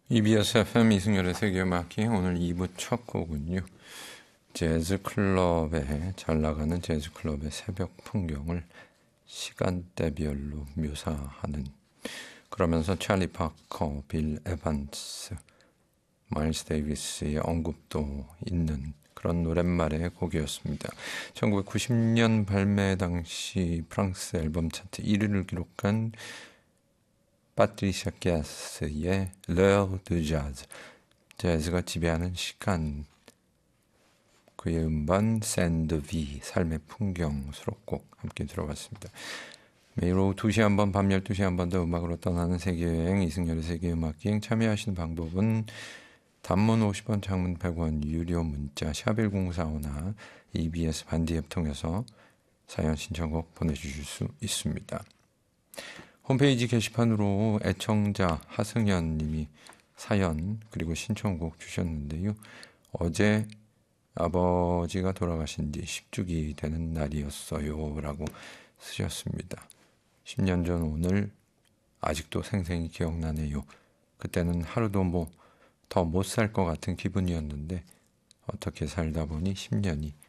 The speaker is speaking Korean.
EBS FM 이승열의 세계음악기 오늘 2부 첫 곡은요. 재즈클럽에 잘 나가는 재즈클럽의 새벽 풍경을 시간대별로 묘사하는 그러면서 찰리 파커, 빌 에반스, 마일스 데이비스의 언급도 있는 그런 노랫말의 곡이었습니다. 1990년 발매 당시 프랑스 앨범 차트 1위를 기록한 파트리샤 게스의 L'heure du jazz, 재즈가 지배하는 시간, 그의 음반 샌드비, 삶의 풍경 수록곡 함께 들어봤습니다. 매일 오후 2시 한 번, 밤 12시 한 번 더 음악으로 떠나는 세계여행, 이승열의 세계음악여행. 참여하시는 방법은 단문 50원, 장문 100원, 유료 문자 샵1045나 EBS 반디앱 통해서 사연 신청곡 보내주실 수 있습니다. 홈페이지 게시판으로 애청자 하승현 님이 사연 그리고 신청곡 주셨는데요. 어제 아버지가 돌아가신 지 10주기 되는 날이었어요 라고 쓰셨습니다. 10년 전 오늘 아직도 생생히 기억나네요. 그때는 하루도 더 못 살 것 같은 기분이었는데 어떻게 살다 보니 10년이